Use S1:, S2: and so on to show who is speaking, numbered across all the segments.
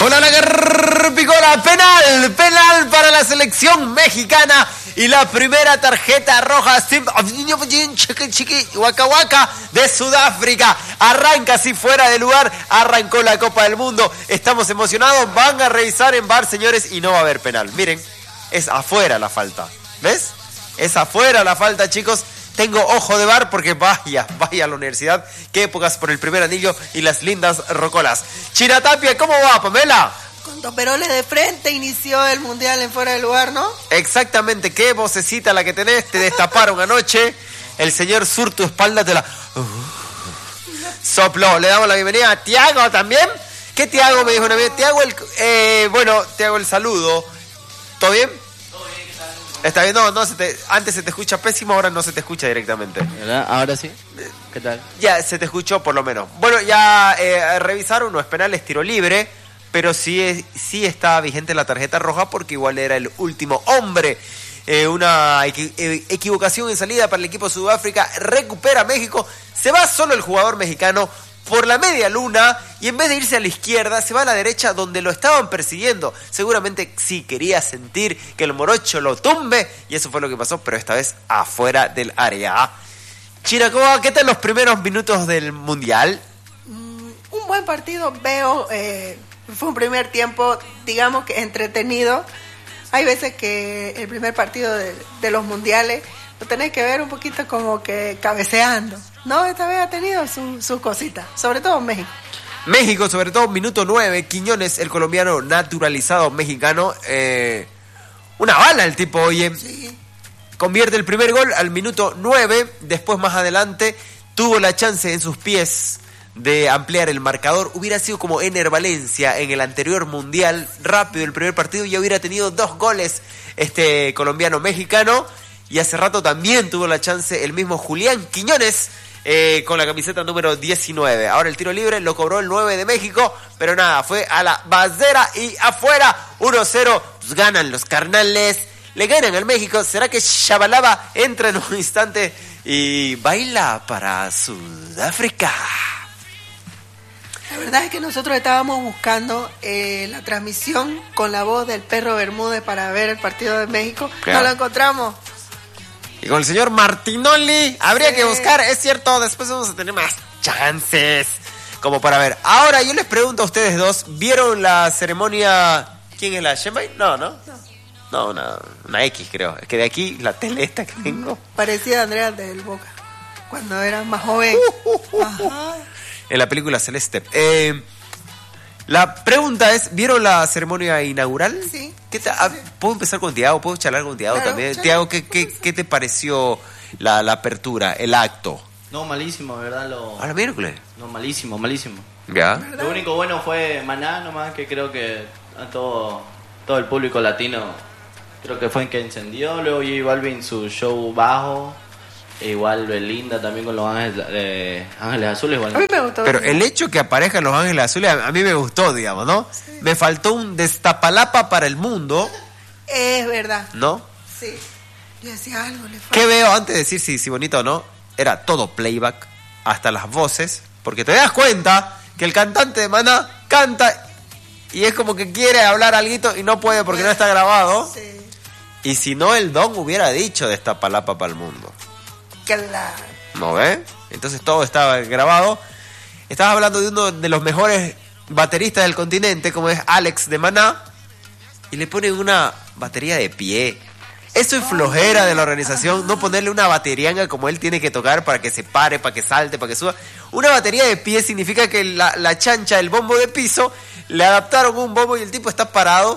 S1: Hola, la Garpicola, penal para la selección mexicana y la primera tarjeta roja Waka Waka de Sudáfrica. Arranca así fuera de lugar, arrancó la Copa del Mundo. Estamos emocionados, van a revisar en VAR, señores, y no va a haber penal. Miren, es afuera la falta, ¿ves? Es afuera la falta, chicos. Tengo ojo de VAR porque vaya a la universidad. Qué épocas por el primer anillo y las lindas rocolas. China Tapia, ¿cómo va, Pamela?
S2: Con Toperoles de frente inició el mundial en fuera de lugar, ¿no?
S1: Exactamente, qué vocecita la que tenés. Te destaparon anoche. El señor sur tu espalda te la sopló. Le damos la bienvenida a Tiago también. ¿Qué Tiago? Me dijo una vez. Te hago el saludo. ¿Todo bien? Está bien, no, antes se te escucha pésimo, ahora no se te escucha directamente.
S3: ¿Verdad? ¿Ahora sí? ¿Qué tal?
S1: Ya, se te escuchó por lo menos. Bueno, ya revisaron, no es penal, es tiro libre, pero sí está vigente la tarjeta roja porque igual era el último hombre. Una equivocación en salida para el equipo de Sudáfrica, recupera México, se va solo el jugador mexicano por la media luna y en vez de irse a la izquierda se va a la derecha donde lo estaban persiguiendo. Seguramente sí quería sentir que el morocho lo tumbe y eso fue lo que pasó, pero esta vez afuera del área. Chiracoa, ¿qué tal los primeros minutos del mundial?
S2: Un buen partido, veo, fue un primer tiempo, digamos que entretenido. Hay veces que el primer partido de los mundiales lo tenés que ver un poquito como que cabeceando. No, esta vez ha tenido sus cositas, sobre todo México.
S1: México, sobre todo, minuto 9, Quiñones, el colombiano naturalizado mexicano. Una bala el tipo, oye.
S2: Sí.
S1: Convierte el primer gol al minuto 9, después más adelante tuvo la chance en sus pies de ampliar el marcador. Hubiera sido como Ener Valencia en el anterior mundial, rápido el primer partido, ya hubiera tenido 2 goles este colombiano mexicano. Y hace rato también tuvo la chance el mismo Julián Quiñones con la camiseta número 19. Ahora el tiro libre lo cobró el 9 de México, pero nada, fue a la bandera y afuera. 1-0, pues ganan los carnales, le ganan al México. ¿Será que Shabalaba entra en un instante y baila para Sudáfrica?
S2: La verdad es que nosotros estábamos buscando la transmisión con la voz del Perro Bermúdez para ver el partido de México.
S1: Claro.
S2: No lo encontramos.
S1: Y con el señor Martinoli habría que buscar, es cierto, después vamos a tener más chances como para ver. Ahora yo les pregunto a ustedes dos, ¿vieron la ceremonia? ¿Quién es la Shemay? No. No, una X creo. Es que de aquí la tele esta que tengo.
S2: Parecía a Andrea del Boca, cuando era más joven. Ajá.
S1: En la película Celeste. La pregunta es, ¿vieron la ceremonia inaugural?
S2: Sí.
S1: ¿Puedo empezar con Tiago? ¿Puedo charlar con Tiago también? Tiago, ¿qué te pareció la apertura, el acto?
S3: No, malísimo, de verdad.
S1: ¿A la miércoles?
S3: No, malísimo.
S1: ¿Ya?
S3: Lo único bueno fue Maná nomás, que creo que a todo el público latino creo que fue el que encendió. Luego J Balvin su show bajo. E igual Belinda también con los Ángeles Azules. Bueno.
S2: A mí me gustó.
S1: Pero el hecho que aparezcan los Ángeles Azules a mí me gustó, digamos, ¿no? Sí. Me faltó un Destapalapa para el mundo.
S2: Es verdad.
S1: ¿No?
S2: Sí. Yo decía algo, le falta.
S1: ¿Qué veo antes de decir si bonito o no? Era todo playback, hasta las voces, porque te das cuenta que el cantante de Maná canta y es como que quiere hablar alguito y no puede porque no está grabado.
S2: Sí.
S1: Y si no, el Don hubiera dicho Destapalapa para el mundo.
S2: Claro.
S1: ¿No ves? Entonces todo estaba grabado. Estabas hablando de uno de los mejores bateristas del continente, como es Alex de Maná, y le ponen una batería de pie. Eso es flojera de la organización, no ponerle una baterianga como él tiene que tocar para que se pare, para que salte, para que suba. Una batería de pie significa que la chancha, el bombo de piso, le adaptaron un bombo y el tipo está parado.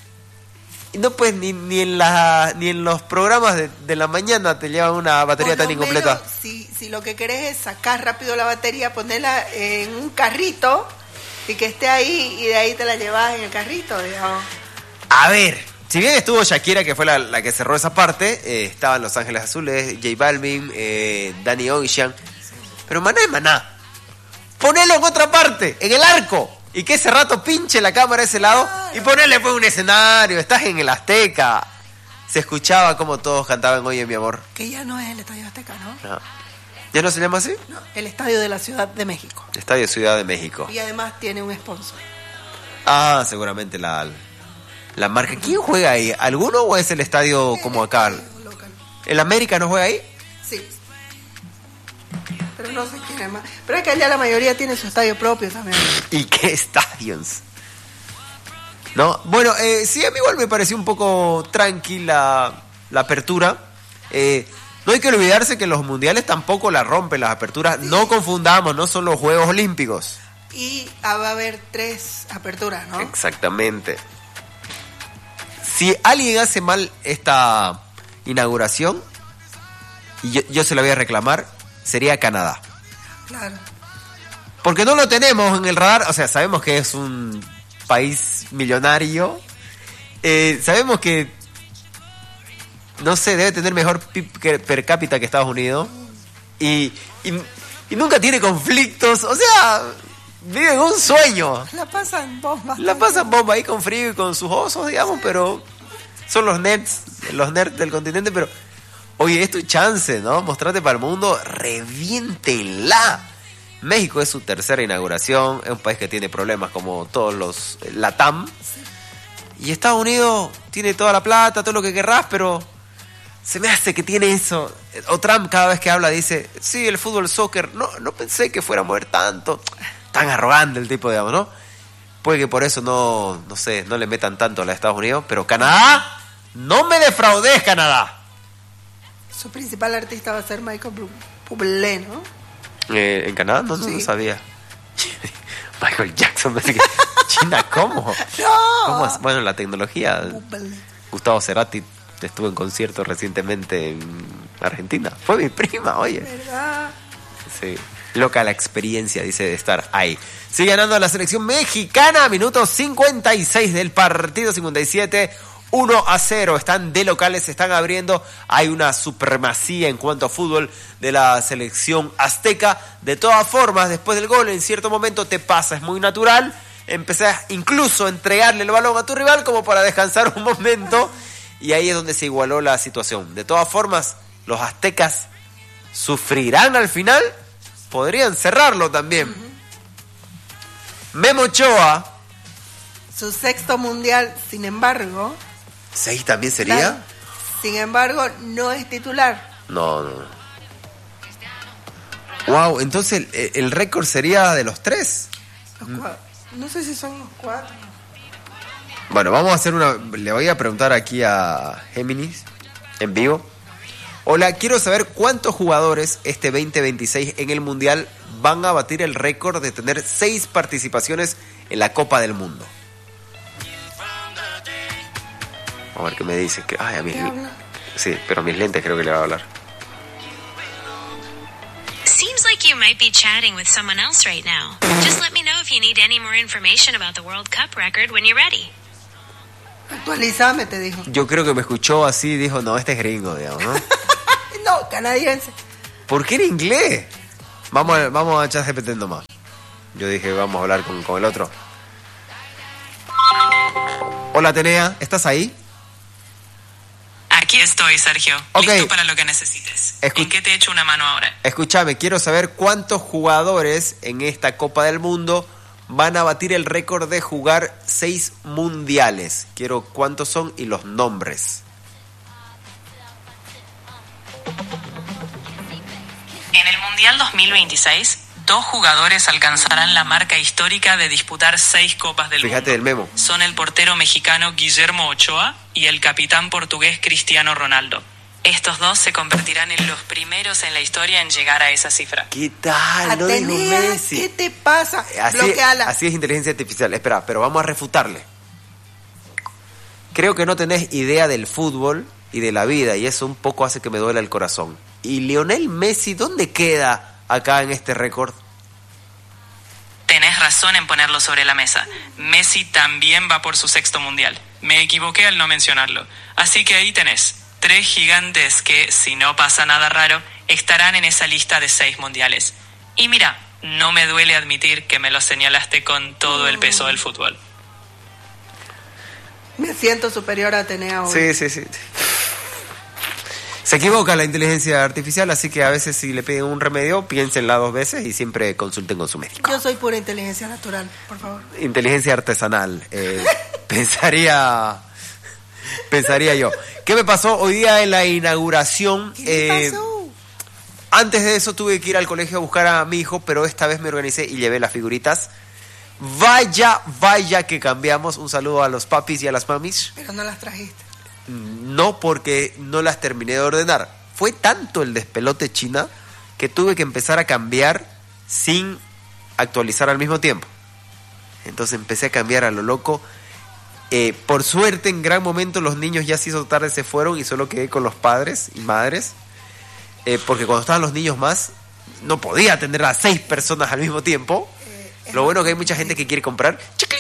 S1: Y no pues ni en los programas de la mañana te llevan una batería tan incompleta.
S2: Si lo que querés es sacar rápido la batería, ponerla en un carrito y que esté ahí y de ahí te la llevas en el carrito, digamos.
S1: A ver, si bien estuvo Shakira, que fue la que cerró esa parte, estaban Los Ángeles Azules, J Balvin, Danny Ocean, pero Maná es Maná. Ponelo en otra parte, en el arco. Y que ese rato pinche la cámara a ese lado y ponerle pues un escenario. Estás en el Azteca. Se escuchaba como todos cantaban Oye mi amor.
S2: Que ya no es el Estadio Azteca, ¿no?
S1: ¿Ya no se llama así?
S2: No, el Estadio de la Ciudad de México.
S1: Estadio Ciudad de México.
S2: Y además tiene un sponsor.
S1: Ah, seguramente la marca. ¿Quién juega ahí? ¿Alguno o es el estadio como acá?
S2: Local.
S1: ¿El América no juega ahí?
S2: Sí. Pero no sé quién es más. Pero es que allá la mayoría tiene su estadio propio también.
S1: ¿Y qué estadios? ¿No? Bueno, sí, a mí igual me pareció un poco tranquila la apertura. No hay que olvidarse que los mundiales tampoco la rompen las aperturas. Sí. No confundamos, no son los Juegos Olímpicos.
S2: Y va a haber 3 aperturas, ¿no?
S1: Exactamente. Si alguien hace mal esta inauguración, y yo se la voy a reclamar, sería Canadá.
S2: Claro.
S1: Porque no lo tenemos en el radar, o sea, sabemos que es un país millonario, sabemos que, no sé, debe tener mejor PIB per cápita que Estados Unidos, y nunca tiene conflictos, o sea, vive en un sueño.
S2: La pasan bomba.
S1: La pasan bomba ahí con frío y con sus osos, digamos, pero son los nerds del continente, pero oye, es tu chance, ¿no? Mostrate para el mundo, reviéntenla. México es su tercera inauguración, es un país que tiene problemas como todos los LATAM. Y Estados Unidos tiene toda la plata, todo lo que querrás, pero se me hace que tiene eso. O Trump cada vez que habla dice, sí, el fútbol, soccer, no pensé que fuera a mover tanto. Tan arrogante el tipo, digamos, ¿no? Puede que por eso no sé, no le metan tanto a los Estados Unidos, pero Canadá, no me defraudes, Canadá.
S2: Su principal artista va a ser Michael Bublé, ¿no?
S1: ¿En Canadá? No sabía. Michael Jackson, China, ¿cómo?
S2: ¡No!
S1: ¿Cómo es? Bueno, la tecnología.
S2: Bublé.
S1: Gustavo Cerati estuvo en concierto recientemente en Argentina. Fue mi prima, oye.
S2: ¿Verdad?
S1: Sí. Loca la experiencia, dice, de estar ahí. Sigue ganando la selección mexicana. Minuto 56 del partido, 57. 1-0, están de locales, se están abriendo, hay una supremacía en cuanto a fútbol de la selección azteca. De todas formas, después del gol, en cierto momento te pasa, es muy natural, empezás incluso a entregarle el balón a tu rival como para descansar un momento, y ahí es donde se igualó la situación. De todas formas, los aztecas sufrirán al final, podrían cerrarlo también. Memo Ochoa.
S2: Su 6º mundial, sin embargo...
S1: ¿6 también sería?
S2: Claro. Sin embargo, no es titular.
S1: No. Wow, entonces el récord sería de los 3.
S2: No sé si son los 4.
S1: Bueno, vamos a hacer le voy a preguntar aquí a Géminis en vivo. Hola, quiero saber cuántos jugadores este 2026 en el Mundial van a batir el récord de tener 6 participaciones en la Copa del Mundo. A ver qué me dice. Ay, a mis sí, pero a mis lentes creo que le va a hablar.
S4: Seems like you might be chatting with someone else right now. Just let me know if you need any more information about the World Cup record when you're ready.
S2: Actualizame, te dijo.
S1: Yo creo que me escuchó así y dijo, no, este es gringo, digamos, ¿no?
S2: No, canadiense.
S1: ¿Por qué en inglés? Vamos a ChatGPT nomás. Yo dije, vamos a hablar con el otro. Hola, Atenea, ¿estás ahí?
S5: Aquí estoy, Sergio.
S1: Okay.
S5: Listo para lo que necesites. ¿En qué te echo una mano ahora?
S1: Escúchame, quiero saber cuántos jugadores en esta Copa del Mundo van a batir el récord de jugar 6 mundiales. Quiero cuántos son y los nombres.
S5: En el Mundial 2026, 2 jugadores alcanzarán la marca histórica de disputar 6 Copas del Mundo.
S1: Fíjate del memo.
S5: Son el portero mexicano Guillermo Ochoa y el capitán portugués Cristiano Ronaldo. Estos 2 se convertirán en los primeros en la historia en llegar a esa cifra.
S1: ¿Qué tal? No dijo Messi.
S2: ¿Qué te pasa? Bloqueala.
S1: Así es inteligencia artificial. Espera, pero vamos a refutarle. Creo que no tenés idea del fútbol y de la vida, y eso un poco hace que me duela el corazón. ¿Y Lionel Messi dónde queda acá en este récord?
S5: Tenés razón en ponerlo sobre la mesa. Messi también va por su 6º mundial. Me equivoqué al no mencionarlo. Así que ahí tenés 3 gigantes que, si no pasa nada raro, estarán en esa lista de 6 mundiales. Y mira, no me duele admitir que me lo señalaste con todo el peso del fútbol.
S2: Me siento superior a Atenea hoy.
S1: Sí. Se equivoca la inteligencia artificial, así que a veces si le piden un remedio, piénsenla 2 veces y siempre consulten con su médico.
S2: Yo soy pura inteligencia natural, por favor.
S1: Inteligencia artesanal, pensaría yo. ¿Qué me pasó hoy día en la inauguración?
S2: ¿Qué pasó?
S1: Antes de eso tuve que ir al colegio a buscar a mi hijo, pero esta vez me organicé y llevé las figuritas. Vaya que cambiamos. Un saludo a los papis y a las mamis.
S2: Pero no las trajiste.
S1: No, porque no las terminé de ordenar. Fue tanto el despelote, China, que tuve que empezar a cambiar sin actualizar al mismo tiempo. Entonces empecé a cambiar a lo loco. Por suerte, en gran momento los niños ya se hizo tarde, se fueron y solo quedé con los padres y madres. Porque cuando estaban los niños más, no podía atender a 6 personas al mismo tiempo. Lo bueno que hay mucha gente que quiere comprar.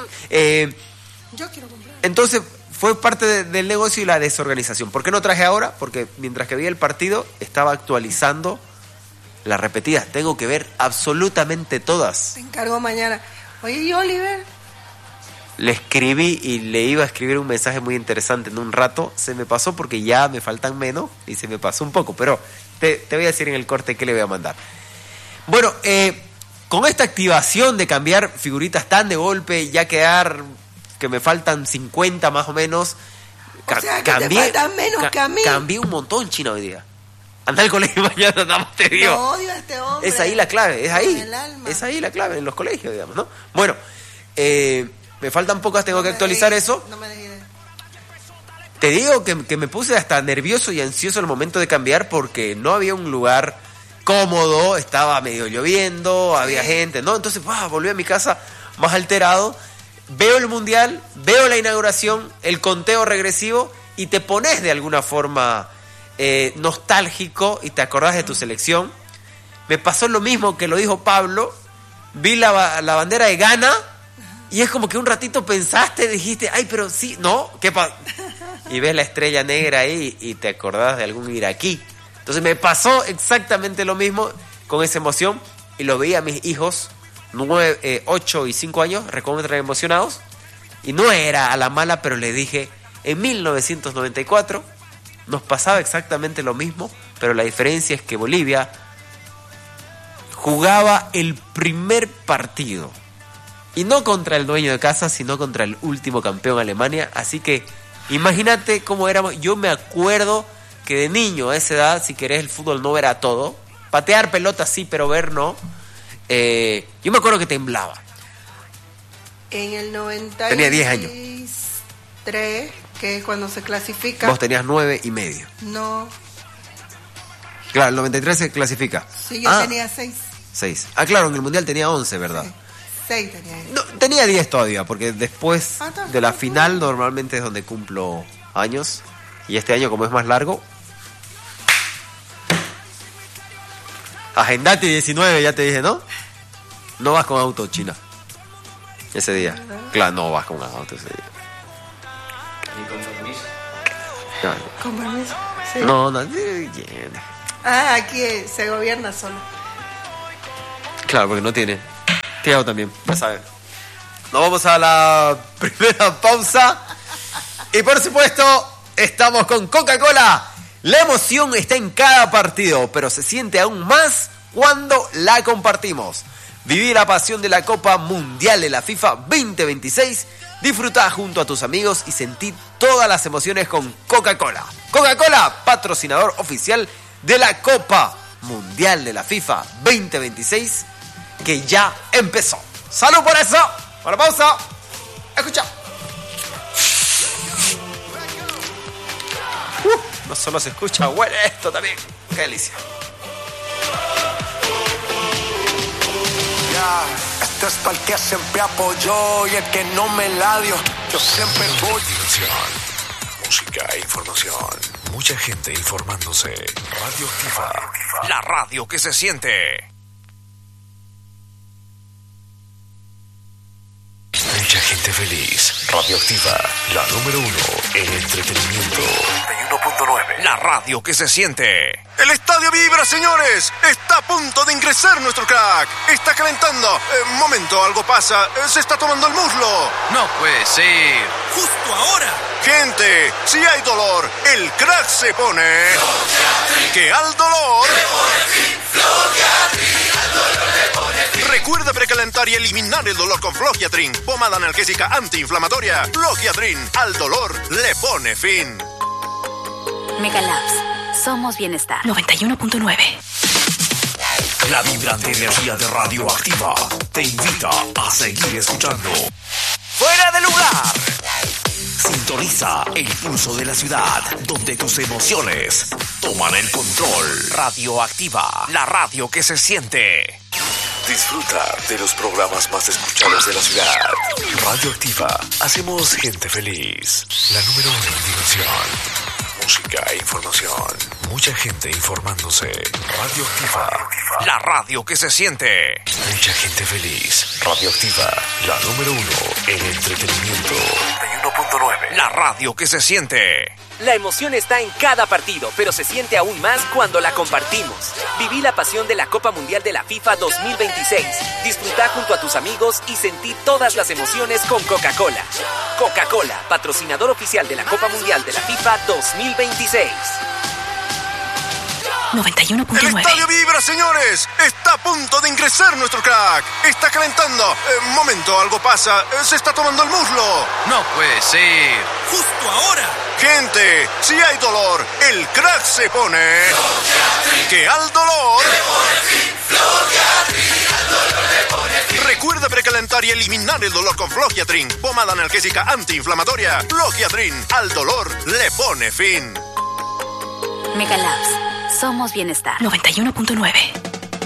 S2: Yo quiero comprar.
S1: Entonces fue parte del negocio y la desorganización. ¿Por qué no traje ahora? Porque mientras que veía el partido estaba actualizando las repetidas. Tengo que ver absolutamente todas.
S2: Te encargo mañana. Oye, ¿y Oliver?
S1: Le escribí y le iba a escribir un mensaje muy interesante en un rato. Se me pasó porque ya me faltan menos y se me pasó un poco. Pero te voy a decir en el corte qué le voy a mandar. Bueno, con esta activación de cambiar figuritas tan de golpe, ya quedar que me faltan 50 más o menos.
S2: O sea, que te faltan menos que a mí.
S1: Cambié un montón, China, hoy día. Anda al colegio mañana, nada más te digo.
S2: No odio a este hombre.
S1: Es ahí la clave, es ahí.
S2: Con el alma.
S1: Es ahí la clave, en los colegios, digamos, ¿no? Bueno, me faltan pocas, tengo que actualizar eso.
S2: No me des idea.
S1: Te digo que me puse hasta nervioso y ansioso al momento de cambiar porque no había un lugar cómodo, estaba medio lloviendo, había gente, ¿no? Entonces, volví a mi casa más alterado. Veo el mundial, veo la inauguración, el conteo regresivo y te pones de alguna forma nostálgico y te acordás de tu selección. Me pasó lo mismo que lo dijo Pablo. Vi la bandera de Ghana y es como que un ratito pensaste, dijiste, ay, pero sí, no, ¿qué pasa? Y ves la estrella negra ahí y te acordás de algún iraquí. Entonces me pasó exactamente lo mismo con esa emoción y lo veía a mis hijos 9, 8 y 5 años recontra emocionados y no era a la mala, pero le dije, en 1994 nos pasaba exactamente lo mismo, pero la diferencia es que Bolivia jugaba el primer partido y no contra el dueño de casa, sino contra el último campeón Alemania, así que imagínate cómo éramos. Yo me acuerdo que de niño a esa edad, si querés, el fútbol no era todo, patear pelota sí, pero ver no. Yo me acuerdo que temblaba.
S2: En el 93,
S1: tenía 10 años.
S2: Que es cuando se clasifica.
S1: Vos tenías 9 y medio.
S2: No.
S1: Claro, el 93 se clasifica.
S2: Sí, yo tenía 6.
S1: 6. Claro, en el Mundial tenía 11, ¿verdad?
S2: Sí. 6 tenía.
S1: No, tenía 10 todavía, porque después
S2: está
S1: de la
S2: bien.
S1: final normalmente es donde cumplo años. Y este año, como es más largo, agendate 19, ya te dije, ¿no? No vas con auto, China. Ese día. Claro, no vas con auto ese día.
S3: Ni con permiso.
S1: Claro.
S2: ¿Con permiso? Sí.
S1: No.
S2: Aquí se gobierna solo.
S1: Claro, porque no tiene. Tiago también, ya saben. Nos vamos a la primera pausa. Y por supuesto, estamos con Coca-Cola. La emoción está en cada partido, pero se siente aún más cuando la compartimos. Viví la pasión de la Copa Mundial de la FIFA 2026. Disfruta junto a tus amigos y sentí todas las emociones con Coca-Cola. Coca-Cola, patrocinador oficial de la Copa Mundial de la FIFA 2026, que ya empezó. ¡Salud por eso! Por la pausa. Escucha. No solo se escucha, huele esto también. ¡Qué delicia!
S6: Esto es para el que siempre apoyó y el que no me la dio. Yo siempre voy.
S7: Diversión, música e información. Mucha gente informándose. Radio Activa, la radio que se siente. Mucha gente feliz. Radioactiva, la número 1 en entretenimiento. 91.9. La radio que se siente.
S8: El estadio vibra, señores. Está a punto de ingresar nuestro crack. Está calentando. Momento, algo pasa. Se está tomando el muslo.
S9: No puede ser.
S8: Justo ahora. Gente, si hay dolor, el crack se pone. Que al dolor. Recuerda precalentar y eliminar el dolor con Flogiatrin, pomada analgésica antiinflamatoria. Flogiatrin, al dolor le pone fin.
S10: Megalabs, somos bienestar.
S11: 91.9.
S7: La vibrante energía de Radioactiva te invita a seguir escuchando.
S1: ¡Fuera de lugar!
S7: Sintoniza el pulso de la ciudad, donde tus emociones toman el control. Radioactiva, la radio que se siente. Disfruta de los programas más escuchados de la ciudad. Radioactiva, hacemos gente feliz. La número 1 en diversión. Música e información. Mucha gente informándose. Radioactiva, la radio que se siente. Mucha gente feliz. Radioactiva, la número 1 en entretenimiento. 91.9. La radio que se siente.
S12: La emoción está en cada partido, pero se siente aún más cuando la compartimos. Viví la pasión de la Copa Mundial de la FIFA 2026. Disfruta junto a tus amigos y sentí todas las emociones con Coca-Cola. Coca-Cola, patrocinador oficial de la Copa Mundial de la FIFA 2026.
S11: 91.9.
S8: El estadio vibra, señores. Está a punto de ingresar nuestro crack. Está calentando. Momento, algo pasa. Se está tomando el muslo.
S9: No puede ser.
S8: Justo ahora. Gente, si hay dolor, el crack se pone. Que al dolor. Recuerda precalentar y eliminar el dolor con Flogiatrin, pomada analgésica antiinflamatoria. Flogiatrin, al dolor le pone fin.
S10: Megalabs, somos bienestar.
S11: 91.9.